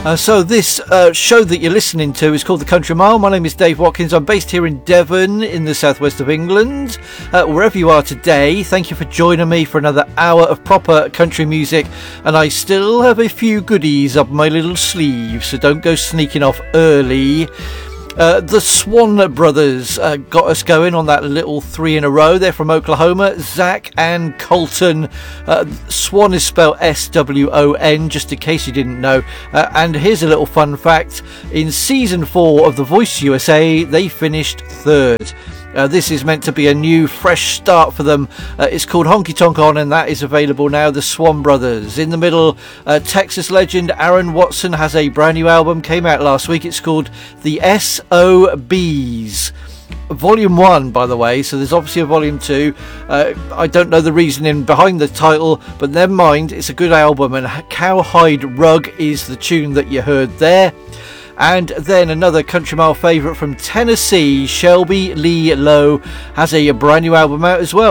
So this show that you're listening to is called The Country Mile. My name is Dave Watkins. I'm based here in Devon in the southwest of England. Wherever you are today, thank you for joining me for another hour of proper country music. And I still have a few goodies up my little sleeve, so don't go sneaking off early. The Swan Brothers got us going on that little 3 in a row. They're from Oklahoma, Zach and Colton. Swan is spelled S-W-O-N, just in case you didn't know. And here's a little fun fact. In season 4 of The Voice USA, they finished 3rd. This is meant to be a new, fresh start for them. It's called Honky Tonk On, and that is available now. The Swan Brothers. In the middle, Texas legend Aaron Watson has a brand new album. Came out last week. It's called The S.O.Bs. Volume 1, by the way, so there's obviously a Volume 2. I don't know the reasoning behind the title, but never mind. It's a good album, and Cowhide Rug is the tune that you heard there. And then another Country Mile favourite from Tennessee, Shelby Lee Lowe, has a brand new album out as well.